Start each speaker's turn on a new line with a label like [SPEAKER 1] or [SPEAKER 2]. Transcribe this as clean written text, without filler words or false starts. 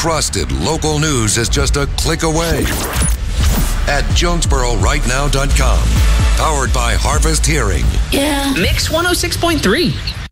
[SPEAKER 1] Trusted local news is just a click away at JonesboroRightNow.com. Powered by Harvest Hearing.
[SPEAKER 2] Yeah. Mix 106.3.